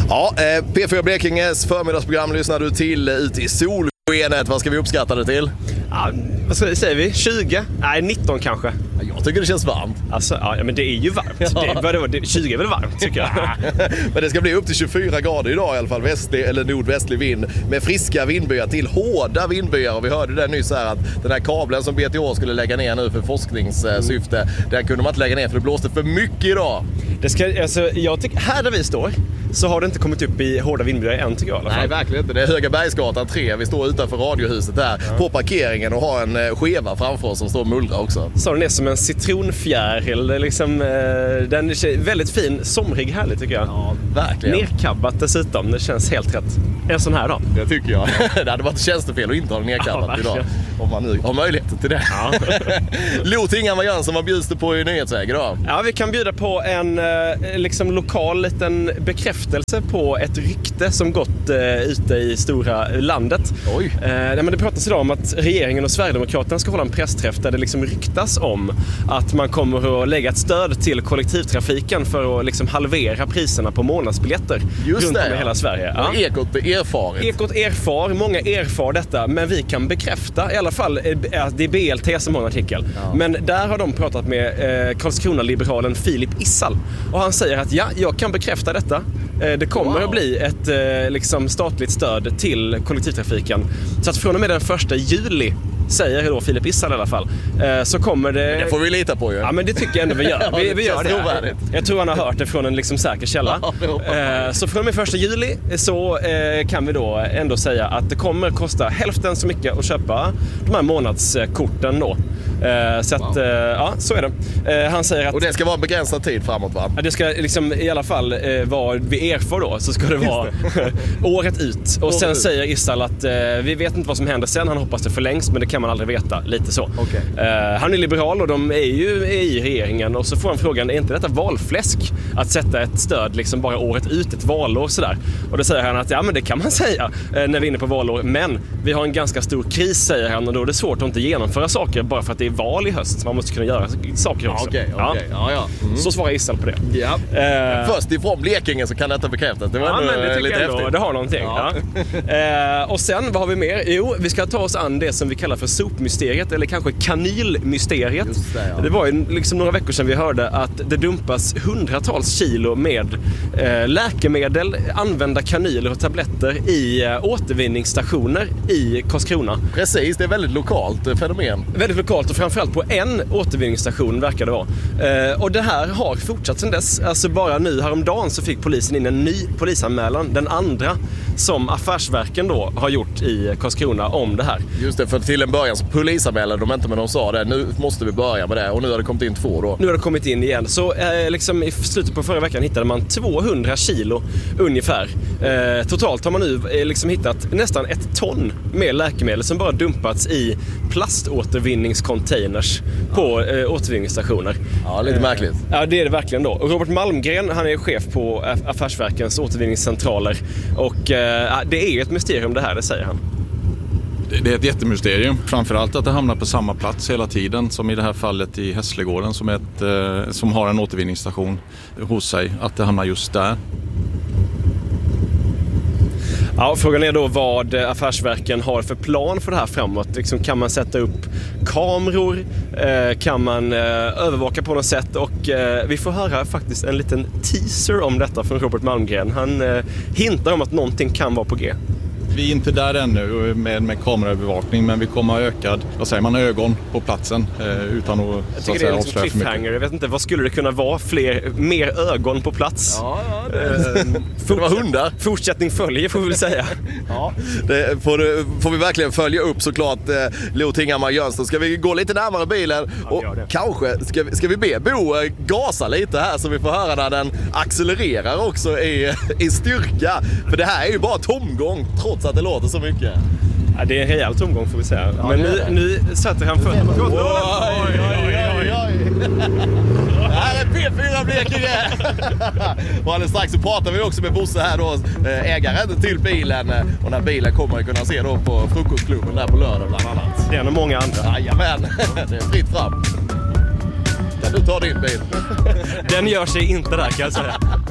Ja, P4 Blekinges förmiddagsprogram lyssnar du till ute i solskenet. Vad ska vi uppskatta det till? Ja, vad säger vi? 20? Nej, 19 kanske. Jag tycker det känns varmt. Alltså, ja, men det är ju varmt. Ja. 20 är väl varmt, tycker jag. Men det ska bli upp till 24 grader idag i alla fall. Västlig eller nordvästlig vind. Med friska vindbyar till hårda vindbyar. Och vi hörde det nyss här att den här kabeln som BTH skulle lägga ner nu för forskningssyfte, den kunde man inte lägga ner för det blåste för mycket idag. Det ska, alltså, jag tycker, här där vi står så har det inte kommit upp i hårda vindbyar än, tycker jag i alla fall. Nej, verkligen inte. Det är Högabergsgatan 3. Vi står utanför radiohuset där på parkeringen och har en skeva framför oss som står och mullrar också. Så den är som en citronfjäril. Liksom, den är väldigt fin, somrig, härlig tycker jag. Ja, verkligen. Nerkabbat dessutom. Det känns helt rätt. En sån här då. Det tycker jag. Det hade varit tjänstefel att inte ha den nerkabbat idag. Om man nu har möjlighet till det. Ja. Lo Tingham Jönsson, vad bjuds det på i nyhetsväg idag? Ja, vi kan bjuda på en liksom lokal liten bekräftelse på ett rykte som gått ute i stora landet. Oj. Men det pratas idag om att regeringen och Sverigedemokraterna ska hålla en pressträff där det liksom ryktas om att man kommer att lägga ett stöd till kollektivtrafiken för att liksom halvera priserna på månadsbiljetter runt om i hela Sverige. Ja. Ekot erfarit. Ekot erfar, många erfar detta, men vi kan bekräfta i alla fall, det är BLT som har en artikel. Ja. Men där har de pratat med Karlskrona-liberalen Filip Issal och han säger att ja, jag kan bekräfta detta. Det kommer att bli ett liksom statligt stöd till kollektivtrafiken. Så att från och med den 1 juli, säger då Filip Issal i alla fall, så kommer det... Men det får vi lita på ju. Ja, men det tycker jag ändå vi gör. Vi gör det. Jag tror han har hört det från en liksom säker källa. Så från och med 1 juli så kan vi då ändå säga att det kommer kosta hälften så mycket att köpa de här månadskorten då. Så att, ja, så är det. Han säger att... Och det ska vara en begränsad tid framåt, va? Det ska liksom i alla fall vara vi erfar då, så ska det vara året ut. Och sen säger Issal att vi vet inte vad som händer sen. Han hoppas det förlängs, men det kan man aldrig veta. Lite så. Okay. Han är liberal och de är ju i regeringen. Och så får han frågan, är inte detta valfläsk? Att sätta ett stöd liksom bara året ut, ett valår sådär. Och då säger han att ja, men det kan man säga när vi är inne på valår. Men vi har en ganska stor kris, säger han. Och då är det svårt att inte genomföra saker bara för att det är val i höst. Man måste kunna göra saker också. Okay. Ja. Så svarar Issal på det. Ja. Först ifrån Blekinge så kan detta bekräftas. Det var men det lite ändå, häftigt. Det har någonting. Ja. Och sen, vad har vi mer? Jo, vi ska ta oss an det som vi kallar för sopmysteriet, eller kanske kanylmysteriet. Det var ju liksom några veckor sedan vi hörde att det dumpas hundratals kilo med läkemedel, använda kanyler och tabletter i återvinningsstationer i Karlskrona. Precis, det är väldigt lokalt fenomen. Väldigt lokalt och framförallt på en återvinningsstation verkar det vara. Och det här har fortsatt sedan dess. Alltså bara nu häromdagen så fick polisen in en ny polisanmälan, den andra som Affärsverken då har gjort i Karlskrona om det här. Just det, för till en början så polisanmälade de inte, men de sa det. Nu måste vi börja med det, och nu har det kommit in 2 då. Nu har det kommit in igen. Så liksom i slutet på förra veckan hittade man 200 kilo ungefär. Totalt har man nu liksom hittat nästan 1 ton med läkemedel som bara dumpats i plaståtervinningscontainers på återvinningsstationer. Ja, lite märkligt. Ja, det är det verkligen då. Och Robert Malmgren, han är chef på Affärsverkens återvinningscentraler. Och det är ett mysterium det här, det säger han. Det är ett jättemysterium. Framförallt att det hamnar på samma plats hela tiden, som i det här fallet i Hässlegården som har en återvinningsstation hos sig. Att det hamnar just där. Ja, frågan är då vad Affärsverken har för plan för det här framåt. Liksom, kan man sätta upp kameror? Kan man övervaka på något sätt? Och vi får höra faktiskt en liten teaser om detta från Robert Malmgren. Han hintar om att någonting kan vara på G. Vi är inte där ännu med kameraövervakning, men vi kommer ha ökad, ögon på platsen utan att jag tycker det är liksom cliffhanger. Jag vet inte, vad skulle det kunna vara? Mer ögon på plats? Ja, det var hundar. Fortsättning följer, får vi väl säga. Ja, det får vi verkligen följa upp såklart. Lo Tingham Jönsson. Ska vi gå lite närmare bilen? Och kanske ska vi be Bo gasa lite här så vi får höra när den accelererar också i styrka. För det här är ju bara tomgång trots att det låter så mycket. Ja, det är en rejäl tomgång får vi säga. Ja, men nu sätter han fötterna på kontrollen. Det här är P4 Blekinge. Och alldeles strax så pratar vi också med Bosse här då, ägaren till bilen. Och när bilen kommer att kunna se då på frukostklubben där på lördag bland annat. Det är nog många andra. Jajamän, det är fritt fram. Kan du ta din bil? Den gör sig inte där, kan jag säga.